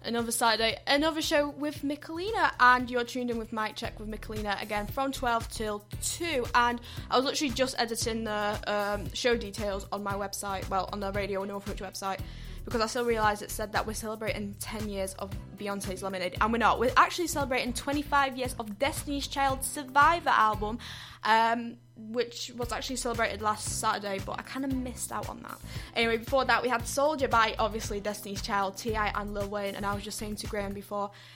Another Saturday, another show with Michelina, and you're tuned in with Mic Check with Michelina again from 12 till 2. And I was literally just editing the show details on my website, well, on the Radio Northwich website, because I still realised it said that we're celebrating 10 years of Beyonce's Lemonade, and we're not. We're actually celebrating 25 years of Destiny's Child Survivor album, which was actually celebrated last Saturday, but I kind of missed out on that. Anyway, before that, we had Soldier by, obviously, Destiny's Child, T.I. and Lil Wayne, and I was just saying to Graham before,